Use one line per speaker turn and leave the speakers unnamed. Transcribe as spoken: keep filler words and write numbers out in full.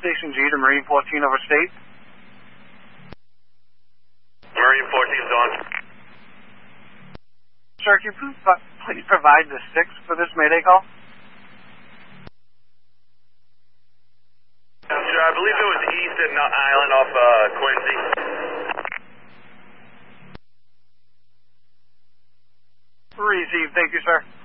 Station G to Marine fourteen over state.
Marine fourteen is on.
Sir, can you please provide the six for this Mayday call?
Sure, I believe it was Easton Island off uh, Quincy.
Received, thank you, sir.